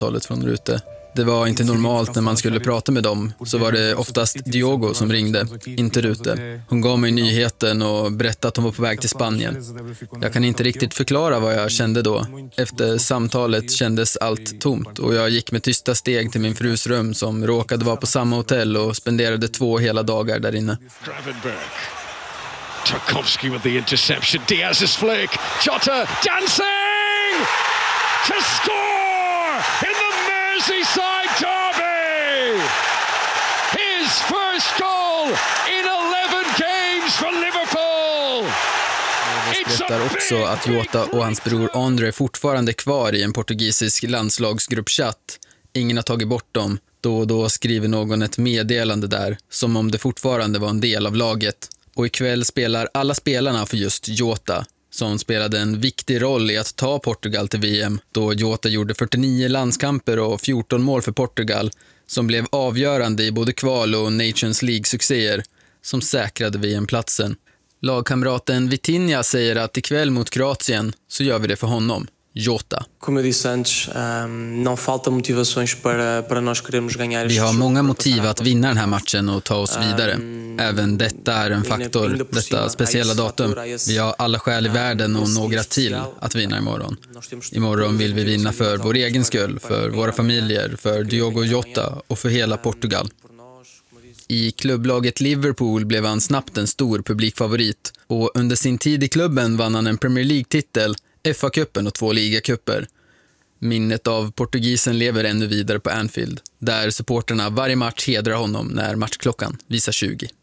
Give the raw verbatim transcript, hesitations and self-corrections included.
talet från Rute. Det var inte normalt när man skulle prata med dem, så var det oftast Diogo som ringde, inte Rute. Hon gav mig nyheten och berättade att hon var på väg till Spanien. Jag kan inte riktigt förklara vad jag kände då. Efter samtalet kändes allt tomt och jag gick med tysta steg till min frus rum som råkade vara på samma hotell och spenderade två hela dagar där inne. Tarkovsky with the interception, Diaz's flick, Jota dancing to score in the Merseyside derby! His first goal in eleven games for Liverpool! Det berättar också att Jota och hans bror Andre fortfarande är kvar i en portugisisk landslagsgruppchatt. Ingen har tagit bort dem. Då och då skriver någon ett meddelande där, som om det fortfarande var en del av laget. Och ikväll spelar alla spelarna för just Jota, som spelade en viktig roll i att ta Portugal till V M, då Jota gjorde fyrtionio landskamper och fjorton mål för Portugal, som blev avgörande i både kval- och Nations League-succéer, som säkrade V M-platsen. Lagkamraten Vitinha säger att ikväll mot Kroatien så gör vi det för honom, Jota. Como eu disse antes, não falta motivações para para nós queremos ganhar. Vi har många motiv att vinna den här matchen och ta oss vidare. Även detta är en faktor, detta speciella datum. Vi har alla skäl i världen och några till att vinna imorgon. Imorgon vill vi vinna för vår egen skull, för våra familjer, för Diogo Jota och för hela Portugal. I klubblaget Liverpool blev han snabbt en stor publikfavorit och under sin tid i klubben vann han en Premier League-titel, F A-cupen och två ligacuper. Minnet av portugisen lever ännu vidare på Anfield, där supporterna varje match hedrar honom när matchklockan visar tjugo.